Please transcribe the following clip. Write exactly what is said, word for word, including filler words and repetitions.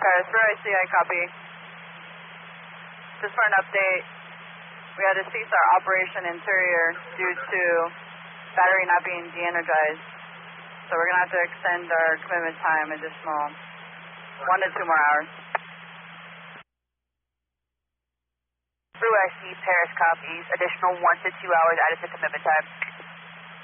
Paris, for I C I copy. Just for an update, we had to cease our operation interior due to battery not being de-energized. So we're going to have to extend our commitment time additional one to two more hours. Brew I C, Paris copies, additional one to two hours added to commitment time.